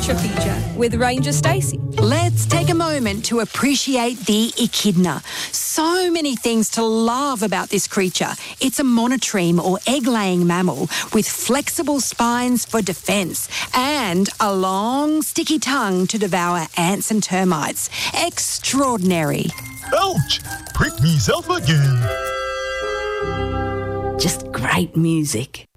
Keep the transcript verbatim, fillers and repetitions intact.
nature feature with Ranger Stacey. Let's take a moment to appreciate the echidna. So many things to love about this creature. It's a monotreme or egg-laying mammal with flexible spines for defence and a long, sticky tongue to devour ants and termites. Extraordinary. Ouch! Prick meself again. Just great music.